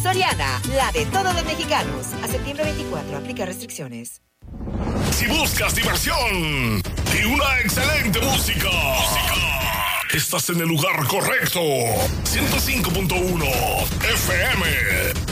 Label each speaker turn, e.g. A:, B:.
A: Soriana, la de todos los mexicanos. A septiembre 24, aplica restricciones.
B: Si buscas diversión y una excelente música, estás en el lugar correcto. 105.1 FM.